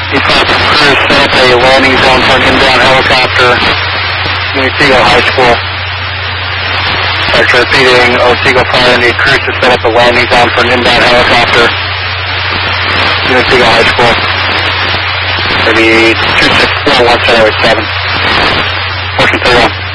Eastbound from Cruise, set up a landing zone for an inbound helicopter. Otsego High School. Sector repeating, Otsego Fire India Cruise to set up a landing zone for an inbound helicopter. Otsego High School. Maybe 2641707. Motion 31.